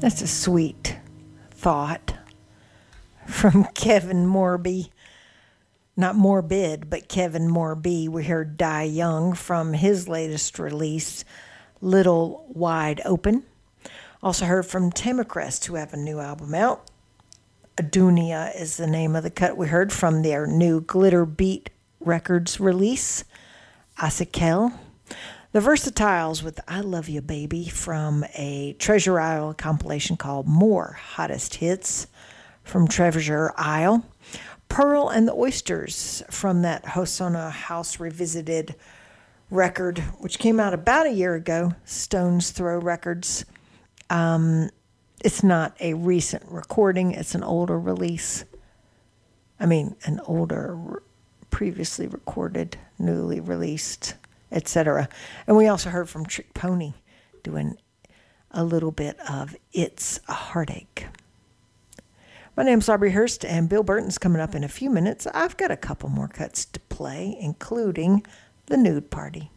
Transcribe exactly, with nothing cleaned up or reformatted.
That's a sweet thought from Kevin Morby. Not Morbid, but Kevin Morby. We heard Die Young from his latest release, Little Wide Open. Also heard from Timacrest, who have a new album out. Adunia is the name of the cut we heard from their new Glitter Beat Records release. Asakel. The Versatiles with I Love You Baby from a Treasure Isle compilation called More Hottest Hits from Treasure Isle. Pearl and the Oysters from that Hosanna House Revisited record, which came out about a year ago, Stone's Throw Records. Um, it's not a recent recording, it's an older release. I mean, an older, previously recorded, newly released, et cetera. And we also heard from Trick Pony doing a little bit of It's a Heartache. My name's Aubrey Hurst, and Bill Burton's coming up in a few minutes. I've got a couple more cuts to play, including The Nude Party.